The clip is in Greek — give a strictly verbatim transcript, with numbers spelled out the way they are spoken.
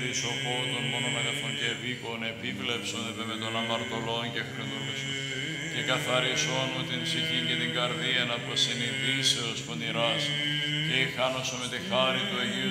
ελπίδης οπότων μονομεδεφών και επίκων, επίβλεψον επί με των αμαρτωλών και χρεδούλεσον. Και καθαρίσον μου την ψυχή και την καρδία από συνειδήσεως πονηράς, και ηχάνωσο με τη χάρη του Αγίου